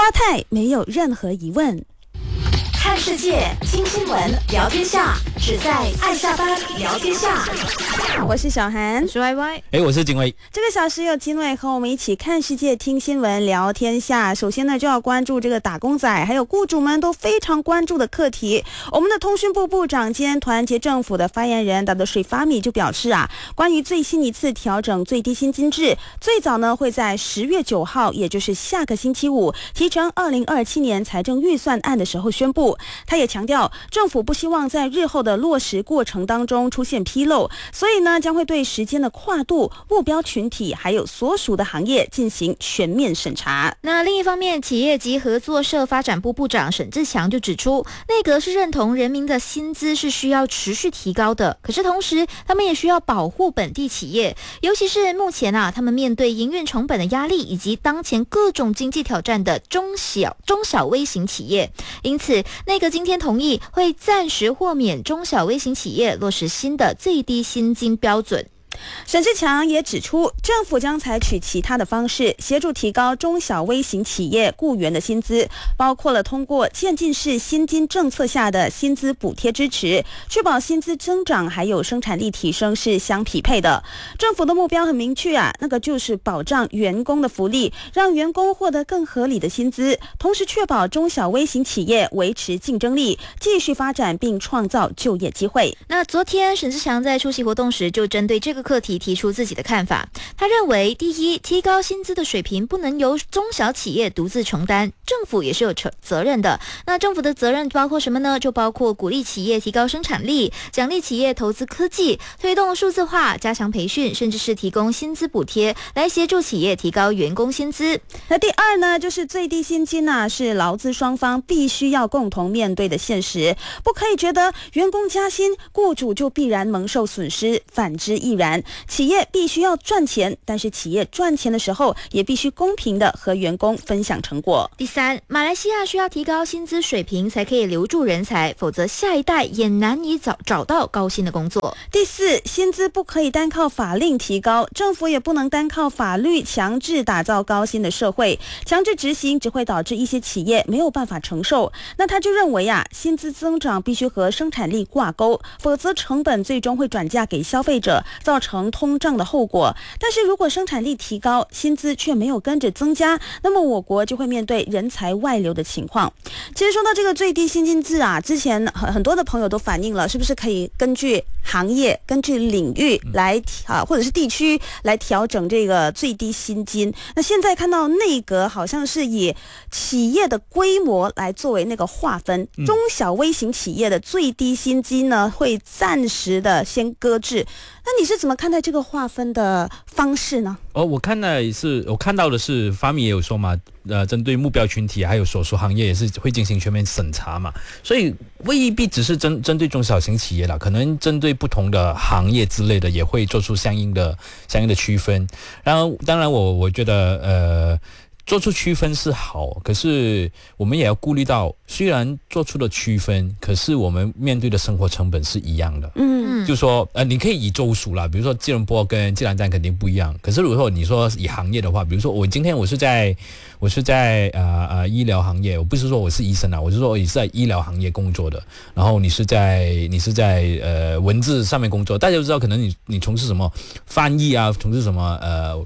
亚太没有任何疑问。 看世界，听新闻，聊天下，只在爱下班聊天下。 我是小涵， 我是 YY， 我是景伟。 这个小时有金伟和我们一起看世界、听新闻、聊天下。首先呢，就要关注这个打工仔还有雇主们都非常关注的课题。我们的通讯部部长兼团结政府的发言人达德水发米就表示关于最新一次调整最低薪金制，最早呢会在10月9号，也就是下个星期五，提成2027年财政预算案的时候宣布。他也强调，政府不希望在日后的落实过程当中出现纰漏，所以呢将会对时间的跨度、目标群体还有所属的行业进行全面审查。 那另一方面，企业及合作社发展部部长沈志强就指出，内阁是认同人民的薪资是需要持续提高的，可是同时他们也需要保护本地企业，尤其是目前他们面对营运成本的压力以及当前各种经济挑战的中小微型企业。因此内阁今天同意会暂时豁免中小微型企业落实新的最低薪金标准。 沈志强也指出，政府将采取其他的方式协助提高中小微型企业雇员的薪资，包括了通过渐进式薪金政策下的薪资补贴支持，确保薪资增长还有生产力提升是相匹配的。政府的目标很明确那个就是保障员工的福利，让员工获得更合理的薪资，同时确保中小微型企业维持竞争力，继续发展并创造就业机会。 那昨天沈志强在出席活动时就针对这个课题提出自己的看法。他认为，第一，提高薪资的水平不能由中小企业独自承担，政府也是有责任的。那政府的责任包括什么呢？就包括鼓励企业提高生产力，奖励企业投资科技，推动数字化，加强培训，甚至是提供薪资补贴来协助企业提高员工薪资。 那第二呢，就是最低薪金是劳资双方必须要共同面对的现实，不可以觉得员工加薪，雇主就必然蒙受损失，反之亦然。企业必须要赚钱，但是企业赚钱的时候也必须公平的和员工分享成果。 第三，马来西亚需要提高薪资水平才可以留住人才，否则下一代也难以找到高薪的工作。 第四，薪资不可以单靠法令提高，政府也不能单靠法律强制打造高薪的社会，强制执行只会导致一些企业没有办法承受。那他就认为薪资增长必须和生产力挂钩，否则成本最终会转嫁给消费者，造成通胀的后果。但是如果生产力提高，薪资却没有跟着增加，那么我国就会面对人才外流的情况。其实说到这个最低薪金制之前很多的朋友都反映了，是不是可以根据行业、根据领域来或者是地区来调整这个最低薪金。那现在看到内阁好像是以企业的规模来作为那个划分，中小微型企业的最低薪金呢会暂时的先搁置。那你是怎么看待这个划分的方式呢？ 我看到的是发米也有说嘛，针对目标群体还有所属行业也是会进行全面审查嘛，所以未必只是针对中小型企业啦，可能针对不同的行业之类的也会做出相应的区分。然后当然我觉得做出区分是好，可是我们也要顾虑到，虽然做出了区分，可是我们面对的生活成本是一样的。就说你可以以州属啦，比如说吉隆坡跟吉兰丹肯定不一样。可是如果你说以行业的话，比如说今天我是在医疗行业，我不是说我是医生我是说我是在医疗行业工作的。然后你是在文字上面工作，大家都知道，可能你从事什么翻译从事什么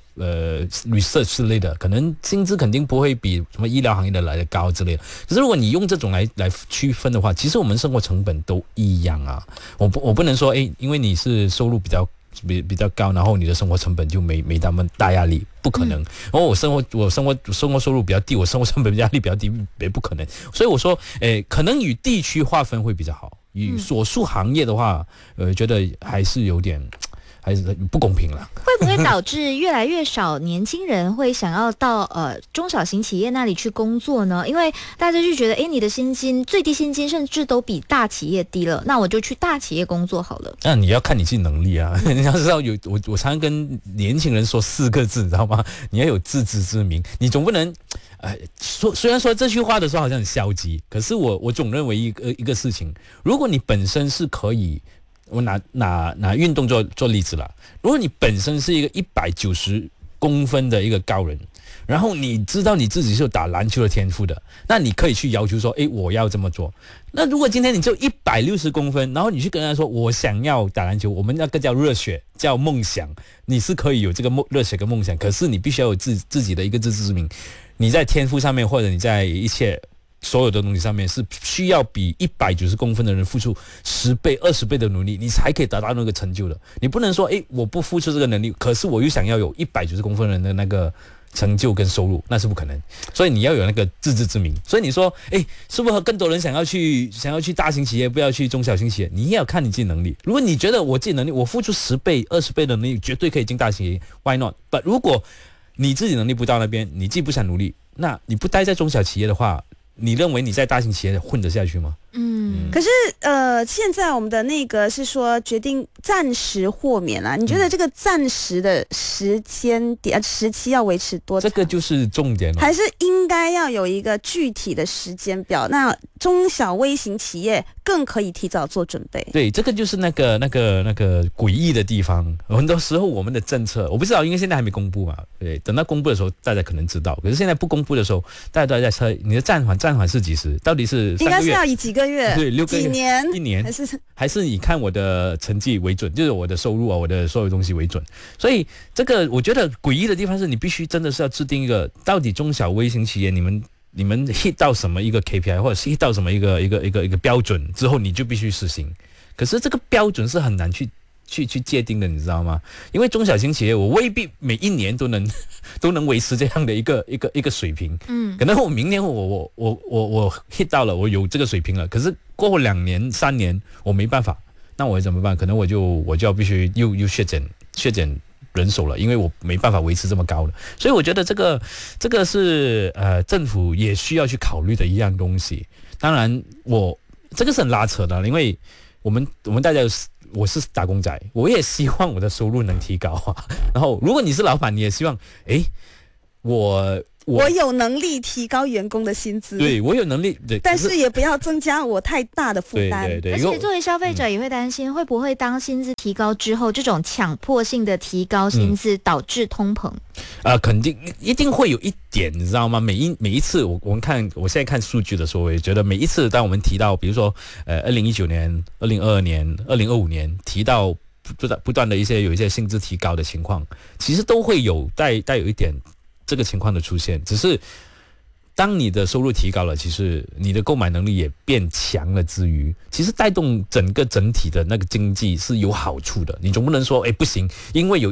research 之类的，可能薪资肯定不会比什么医疗行业的来的高之类的。可是如果你用这种来区分的话，其实我们生活成本都一样我不能说因为你是收入比较高，然后你的生活成本就没那么大压力，不可能。然后我生活收入比较低，我生活成本压力比较低，也不可能。所以我说可能与地区划分会比较好，与所属行业的话觉得还是有点还是不公平了。 会不会导致越来越少年轻人会想要到中小型企业那里去工作呢？因为大家就觉得你的薪金最低薪金甚至都比大企业低了，那我就去大企业工作好了。 那你要看你自己能力你要知道我常常跟年轻人说4个字，你知道吗？你要有自知之明。你总不能虽然说这句话的时候好像很消极，可是我总认为一个事情，如果你本身是可以，我拿运动做例子啦。如果你本身是一个190公分的一个高人， 然后你知道你自己是有打篮球的天赋的，那你可以去要求说，诶，我要这么做。那如果今天你只有160公分，然后你去跟人家说我想要打篮球，我们那个叫热血，叫梦想，你是可以有这个热血跟梦想，可是你必须要有自己的一个自知之明，你在天赋上面或者你在一切所有的东西上面是需要比190公分的人付出10倍、20倍的努力，你才可以达到那个成就的。你不能说，诶，我不付出这个能力，可是我又想要有190公分人的那个成就跟收入，那是不可能。所以你要有那个自知之明。所以你说，诶，是不是更多人想要去大型企业，不要去中小型企业？你也要看你自己能力。如果你觉得我自己能力，我付出10倍、20倍的能力，绝对可以进大型企业 ，Why not？ But 如果你自己能力不到那边，你自己不想努力，那你不待在中小企业的话，你认为你在大型企业混得下去吗？ 可是现在我们的那个是说决定暂时豁免啦，你觉得这个暂时的时间点时期要维持多长？ 这个就是重点了。 还是应该要有一个具体的时间表？那中小微型企业更可以提早做准备。 对，这个就是那个诡异的地方。很多时候我们的政策，我不知道，因为现在还没公布嘛。对，等到公布的时候，大家可能知道。可是现在不公布的时候，大家都在猜你的暂缓是几时？到底是3个月？ 应该是要以几个月？ 对，6个月、 几年、 1年，还是你看我的成绩为准，就是我的收入啊，我的所有东西为准。所以这个我觉得诡异的地方是你必须真的是要制定一个，到底中小微型企业你们 hit 到什么一个 KPI， 或者是 hit 到什么一个标准之后，你就必须实行。可是这个标准是很难去界定的，你知道吗？因为中小型企业我未必每一年都能维持这样的一个水平。可能我明年我 hit 到了，我有这个水平了，可是过后2年3年我没办法，那我会怎么办？可能我就要必须又削减人手了，因为我没办法维持这么高的。所以我觉得这个是政府也需要去考虑的一样东西。当然这个是很拉扯的，因为我们大家我是打工仔，我也希望我的收入能提高啊。然后如果你是老板，你也希望，诶，我有能力提高员工的薪资， 对，我有能力，对， 但是也不要增加我太大的负担。 对， 而且作为消费者也会担心，会不会当薪资提高之后，这种强迫性的提高薪资导致通膨？ 肯定一定会有一点，你知道吗？每一次我现在看数据的时候，我也觉得每一次当我们提到，比如说2019年、2022年、2025年提到不断的有一些薪资提高的情况，其实都会有带有一点这个情况的出现。只是当你的收入提高了，其实你的购买能力也变强了之余，其实带动整体的那个经济是有好处的。你总不能说，不行，因为有